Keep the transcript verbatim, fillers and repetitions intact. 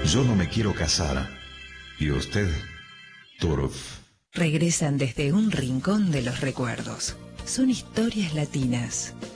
Yo no me quiero casar. ¿Y usted? Turf. Regresan desde un rincón de los recuerdos. Son historias latinas.